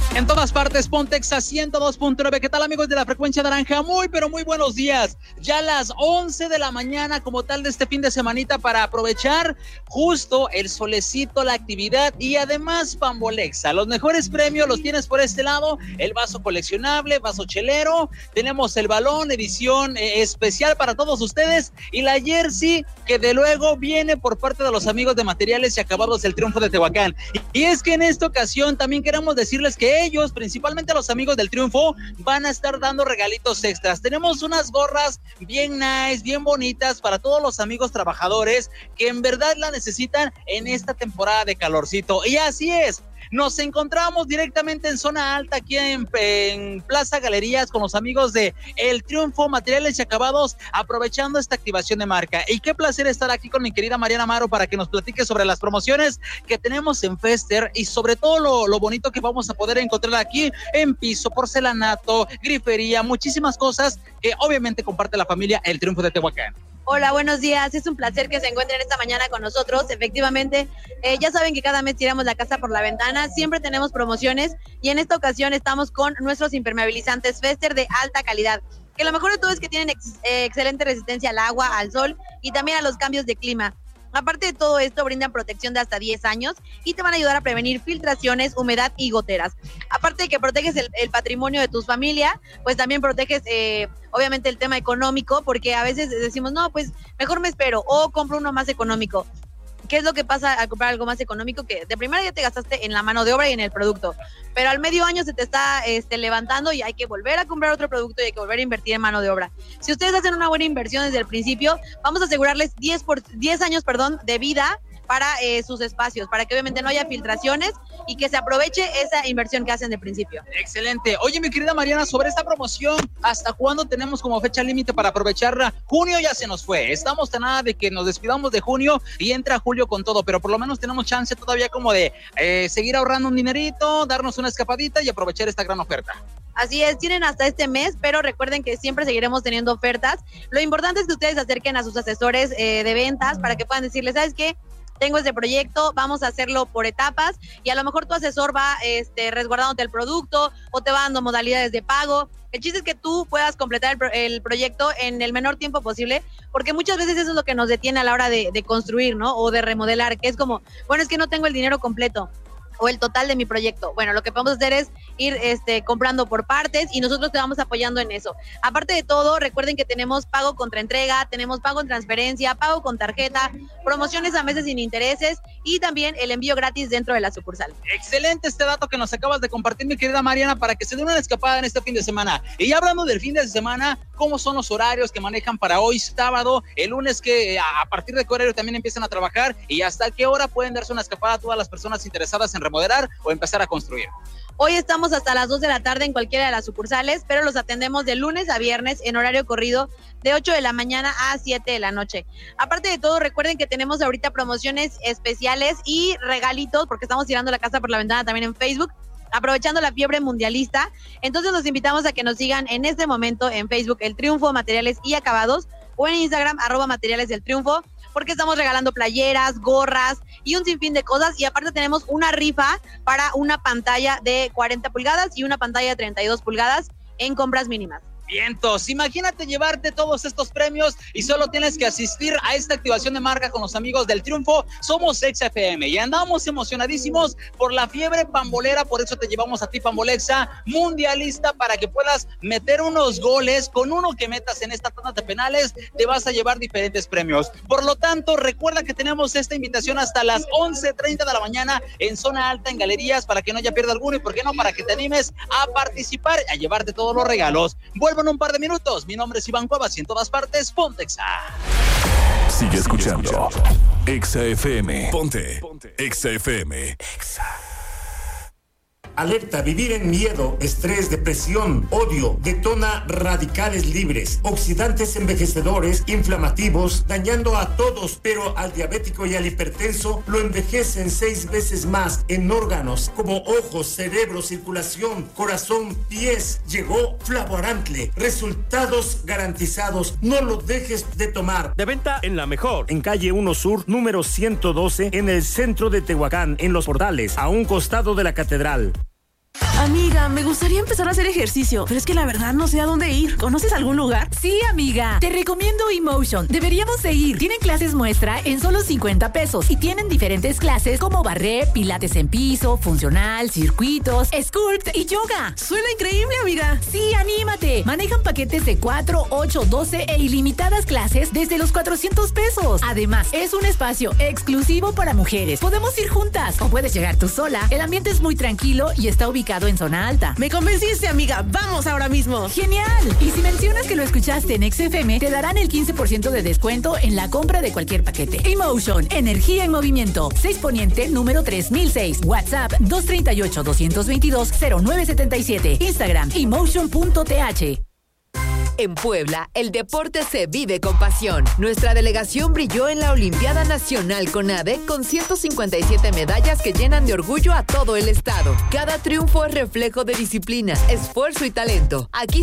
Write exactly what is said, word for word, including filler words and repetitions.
En todas partes, Pontex a ciento dos punto nueve. ¿Qué tal, amigos de la frecuencia naranja? Muy, pero muy buenos días. Ya las once de la mañana, como tal, de este fin de semanita, para aprovechar justo el solecito, la actividad y además Pambolexa. Los mejores premios los tienes por este lado: el vaso coleccionable, vaso chelero. Tenemos el balón, edición eh, especial para todos ustedes, y la jersey que de luego viene por parte de los amigos de Materiales y Acabados del Triunfo de Tehuacán. Y, y es que en esta ocasión también queremos decirles que ellos, principalmente los amigos del Triunfo, van a estar dando regalitos extras. Tenemos unas gorras bien nice, bien bonitas para todos los amigos trabajadores que en verdad la necesitan en esta temporada de calorcito. Y así es, nos encontramos directamente en zona alta, aquí en, en Plaza Galerías, con los amigos de El Triunfo, Materiales y Acabados, aprovechando esta activación de marca. Y qué placer estar aquí con mi querida Mariana Amaro para que nos platique sobre las promociones que tenemos en Fester y sobre todo lo, lo bonito que vamos a poder encontrar aquí en piso, porcelanato, grifería, muchísimas cosas que obviamente comparte la familia El Triunfo de Tehuacán. Hola, buenos días. Es un placer que se encuentren esta mañana con nosotros. Efectivamente, eh, ya saben que cada mes tiramos la casa por la ventana. Siempre tenemos promociones y en esta ocasión estamos con nuestros impermeabilizantes Fester de alta calidad. Que lo mejor de todo es que tienen ex- eh, excelente resistencia al agua, al sol y también a los cambios de clima. Aparte de todo esto, brindan protección de hasta diez años y te van a ayudar a prevenir filtraciones, humedad y goteras. Aparte de que proteges el, el patrimonio de tu familia, pues también proteges, eh, obviamente, el tema económico, porque a veces decimos, no, pues mejor me espero o compro uno más económico. ¿Qué es lo que pasa al comprar algo más económico? Que de primera ya te gastaste en la mano de obra y en el producto, pero al medio año se te está este, levantando y hay que volver a comprar otro producto y hay que volver a invertir en mano de obra. Si ustedes hacen una buena inversión desde el principio, vamos a asegurarles diez, por, diez años perdón, de vida para eh, sus espacios, para que obviamente no haya filtraciones y que se aproveche esa inversión que hacen de principio. Excelente. Oye, mi querida Mariana, sobre esta promoción, ¿hasta cuándo tenemos como fecha límite para aprovecharla? Junio ya se nos fue. Estamos a nada de que nos despidamos de junio y entra julio con todo, pero por lo menos tenemos chance todavía como de eh, seguir ahorrando un dinerito, darnos una escapadita y aprovechar esta gran oferta. Así es, tienen hasta este mes, pero recuerden que siempre seguiremos teniendo ofertas. Lo importante es que ustedes se acerquen a sus asesores eh, de ventas para que puedan decirles, ¿sabes qué? Tengo este proyecto, vamos a hacerlo por etapas y a lo mejor tu asesor va este, resguardándote el producto o te va dando modalidades de pago. El chiste es que tú puedas completar el, pro- el proyecto en el menor tiempo posible, porque muchas veces eso es lo que nos detiene a la hora de, de construir, ¿no? O de remodelar, que es como, bueno, es que no tengo el dinero completo o el total de mi proyecto. Bueno, lo que podemos hacer es ir este, comprando por partes y nosotros te vamos apoyando en eso. Aparte de todo, recuerden que tenemos pago contra entrega, tenemos pago en transferencia, pago con tarjeta, promociones a meses sin intereses y también el envío gratis dentro de la sucursal. Excelente este dato que nos acabas de compartir, mi querida Mariana, para que se den una escapada en este fin de semana. Y ya hablando del fin de semana, ¿cómo son los horarios que manejan para hoy sábado, el lunes, que a partir de qué horario también empiezan a trabajar y hasta qué hora pueden darse una escapada a todas las personas interesadas en remodelar o empezar a construir? Hoy estamos hasta las dos de la tarde en cualquiera de las sucursales, pero los atendemos de lunes a viernes en horario corrido de ocho de la mañana a siete de la noche. Aparte de todo, recuerden que tenemos ahorita promociones especiales y regalitos, porque estamos tirando la casa por la ventana también en Facebook, aprovechando la fiebre mundialista. Entonces los invitamos a que nos sigan en este momento en Facebook, El Triunfo, Materiales y Acabados, o en Instagram, arroba Materiales del Triunfo, porque estamos regalando playeras, gorras y un sinfín de cosas. Y aparte tenemos una rifa para una pantalla de cuarenta pulgadas y una pantalla de treinta y dos pulgadas en compras mínimas. Vientos, imagínate llevarte todos estos premios y solo tienes que asistir a esta activación de marca con los amigos del Triunfo. Somos Exa F M y andamos emocionadísimos por la fiebre pambolera, por eso te llevamos a ti Pambolexa mundialista para que puedas meter unos goles. Con uno que metas en esta tanda de penales te vas a llevar diferentes premios. Por lo tanto, recuerda que tenemos esta invitación hasta las once treinta de la mañana en zona alta, en galerías, para que no haya pierda alguno y por qué no, para que te animes a participar, a llevarte todos los regalos. Vuelvo en un par de minutos. Mi nombre es Iván Cuevas y en todas partes, ponte Exa. Sigue escuchando Exa F M. Ponte Exa F M. Exa. Alerta, vivir en miedo, estrés, depresión, odio, detona radicales libres, oxidantes envejecedores, inflamativos, dañando a todos, pero al diabético y al hipertenso lo envejecen seis veces más en órganos como ojos, cerebro, circulación, corazón, pies. Llegó Flavoarantle, resultados garantizados, no lo dejes de tomar. De venta en La Mejor, en calle uno Sur, número ciento doce, en el centro de Tehuacán, en Los Portales, a un costado de la catedral. Amiga, me gustaría empezar a hacer ejercicio, pero es que la verdad no sé a dónde ir. ¿Conoces algún lugar? Sí, amiga. Te recomiendo Emotion. Deberíamos de ir. Tienen clases muestra en solo cincuenta pesos y tienen diferentes clases como barré, pilates en piso, funcional, circuitos, sculpt y yoga. Suena increíble, amiga. Sí, anímate. Manejan paquetes de cuatro, ocho, doce e ilimitadas clases desde los cuatrocientos pesos. Además, es un espacio exclusivo para mujeres. Podemos ir juntas o puedes llegar tú sola. El ambiente es muy tranquilo y está ubicado en zona alta. Me convenciste, amiga. Vamos ahora mismo. ¡Genial! Y si mencionas que lo escuchaste en X F M, te darán el quince por ciento de descuento en la compra de cualquier paquete. Emotion, energía en movimiento. seis Poniente, número tres mil seis. WhatsApp dos tres ocho, dos dos dos, cero nueve siete siete. Instagram, emotion punto t h. En Puebla, el deporte se vive con pasión. Nuestra delegación brilló en la Olimpiada Nacional CONADE con ciento cincuenta y siete medallas que llenan de orgullo a todo el estado. Cada triunfo es reflejo de disciplina, esfuerzo y talento. Aquí